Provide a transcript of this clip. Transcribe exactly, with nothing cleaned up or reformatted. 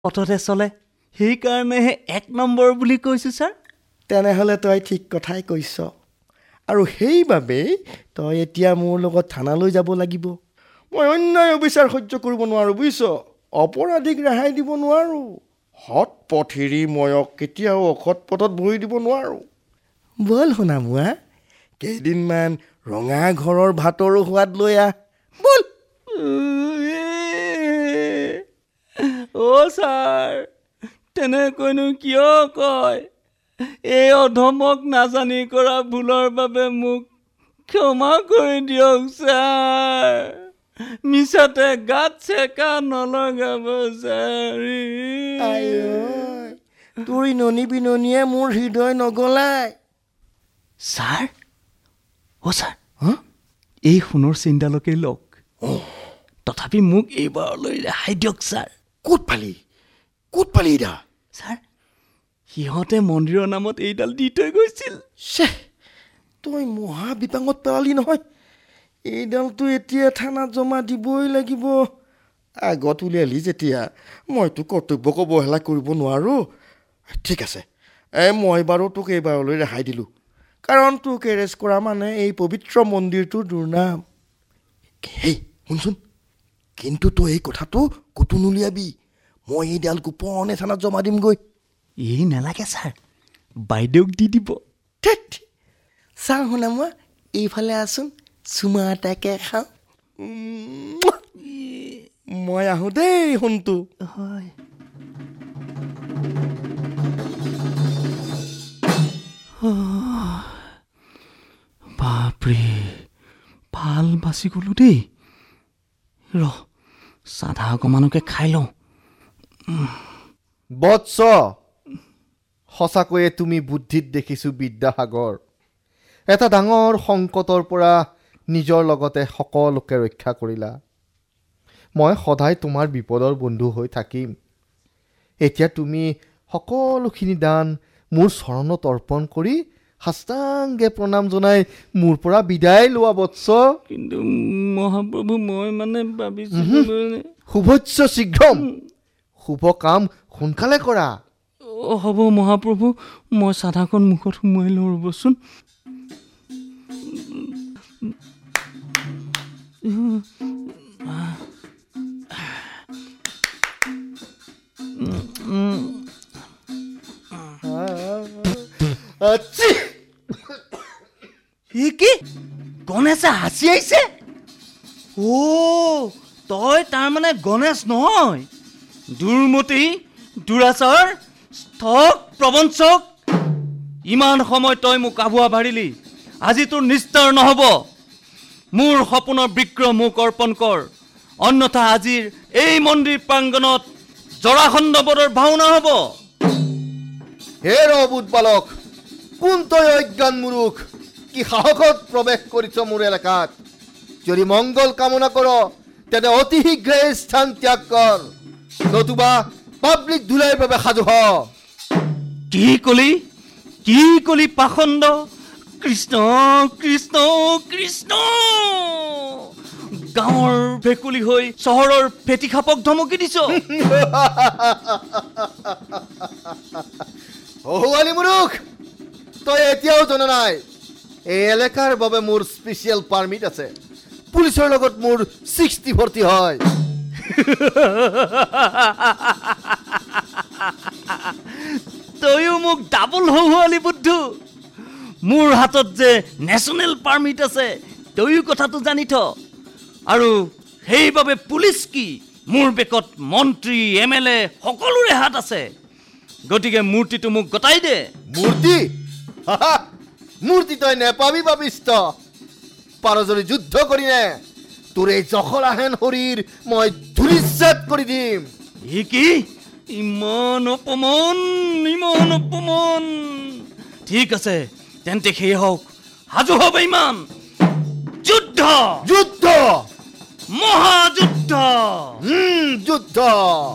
পথতে চলে সেইকাৰণেহে এক নম্বৰ বুলি কৈছোঁ ছাৰ। তেনেহ'লে তই ঠিক কথাই কৈছ, আৰু সেইবাবেই তই এতিয়া মোৰ লগত থানালৈ যাব লাগিব। মই অন্যায় অবিচাৰ সহ্য কৰিব নোৱাৰোঁ, বুজিছ? অপৰাধীক ৰেহাই দিব নোৱাৰোঁ। সৎ পথ এৰি ময়ক কেতিয়াও অসৎ পথত ভৰি দিব নোৱাৰোঁ। বল সোণামুৱা, কেইদিনমান ৰঙা ঘৰৰ ভাতৰো সোৱাদ লৈ আহ, বল। অ' ছাৰ, তেনেকৈনো কিয় কয়? এই অধমক নাজানি কৰা ভুলৰ বাবে মোক ক্ষমা কৰি দিয়ক ছাৰ। মিছাতে গাত চেকা নলগাব ছাৰ। তোৰ ননী বিননীয়ে মোৰ হৃদয় নগলাই। ছাৰ, অ' ছাৰ, হা? এই সোণৰ চিন্তালকে লওক, তথাপি মোক এইবাৰলৈ ৰেহাই দিয়ক ছাৰ। ক'ত পালি ক'ত পালি এইডাল? ছাৰ, সিহঁতে মন্দিৰৰ নামত এইডাল দি থৈ গৈছিল। ছে, তই মহা বিপাঙত পেলালি নহয়। এইডালটো এতিয়া থানাত জমা দিবই লাগিব। আগত উলিয়ালি যেতিয়া মইতো কৰ্তব্যক অৱহেলা কৰিব নোৱাৰোঁ। ঠিক আছে, এই মই বাৰু তোক এইবাৰলৈ ৰেহাই দিলোঁ, কাৰণ তোক এৰেষ্ট কৰা মানে এই পবিত্ৰ মন্দিৰটোৰ দুৰ্নাম। হেই শুনচোন, কিন্তু তই এই কথাটো ক'তো নুলিয়াবি। মই এইডাল গোপনে থানাত জমা দিমগৈ। এই নালাগে ছাৰ, বাইদেউক দি দিব। চাওঁ সোণামুৱা, এইফালে আছোন, চুমা এটাকে খাওঁ। মই আহোঁ দেই সোণটো। হয়। বাপৰে, ভাল বাচি গ'লো দেই। ৰ, চাধা অকমানকে খাই লওঁ। বৎস, সঁচাকৈয়ে তুমি বুদ্ধিত দেখিছোঁ বিদ্যাসাগৰ। এটা ডাঙৰ সংকটৰ পৰা নিজৰ লগতে সকলোকে ৰক্ষা কৰিলা। মই সদায় তোমাৰ বিপদৰ বন্ধু হৈ থাকিম। এতিয়া তুমি সকলোখিনি দান মোৰ চৰণত অৰ্পণ কৰি সাষ্টাংগে প্ৰণাম জনাই মোৰ পৰা বিদায় লোৱা বৎস। কিন্তু মহাপ্ৰভু, মই মানে ভাবিছিলোঁ শুভস্য শীঘ্ৰম, শুভ কাম সোনকালে কৰা। হ'ব মহাপ্ৰভু, মই চাধাখন মুখত সোমোৱাই লওঁ ৰ'বচোন। কি গণেশে হাঁচি আহিছে? অ', তই তাৰমানে গণেশ নহয়, দুৰ্মতি, দুৰাচাৰ, স্থক, প্ৰবঞ্চক। ইমান সময় তই মোক আভুৱা ভাৰিলি, আজি তোৰ নিস্তাৰ নহ'ব। মোৰ সপোনৰ বিগ্ৰহ মোক অৰ্পণ কৰ, অন্যথা আজিৰ এই মন্দিৰ প্ৰাংগণত জৰাখণ্ড বধৰ ভাওনা হ'ব। হে ৰবুত বালক, কোন তই অজ্ঞান মুৰুখ? কি সাহসত প্ৰৱেশ কৰিছ মোৰ এলেকাত? যদি মংগল কামনা কৰ তেনে অতি শীঘ্ৰে স্থান ত্যাগ কৰ, নতুবা পাব্লিক ধুলাইৰ বাবে সাজু হ। কি কলি কি কলি পাখণ্ড? কৃষ্ণ কৃষ্ণ কৃষ্ণ। গাঁৱৰ ভেকুলী হৈ চহৰৰ ফেটি খাপক ধমকি দিছ। অহুৱালি মুৰুখ, তই এতিয়াও জনা নাই এই এলেকাৰ বাবে মোৰ স্পেচিয়েল পাৰ্মিট আছে। পুলিচৰ লগত মোৰ ছিক্সটি ভৰ্তি হয়। তয়ো মোক ডাবল হহুৱালি বুদ্ধু। মোৰ হাতত যে নেশ্যনেল পাৰ্মিট আছে, তয়ো কথাটো জানি থ। আৰু সেইবাবে পুলিচ কি, মোৰ বেকত মন্ত্ৰী, এম এল এ সকলোৰে হাত আছে। গতিকে মূৰ্তিটো মোক গতাই দে। মূৰ্তি? মূৰ্তি তই নেপাবি বাবিষ্ট। পাৰ যদি যুদ্ধ কৰি নে, তোৰ এই জখলাহেন শৰীৰ মই ধূলিসাৎ কৰি দিম। ই কি? ইমান অপমান, ইমান অপমান। ঠিক আছে, তেন্তে সেই হওক, সাজু হ'ব ইমান। যুদ্ধ, যুদ্ধ, মহাযুদ্ধ, যুদ্ধ।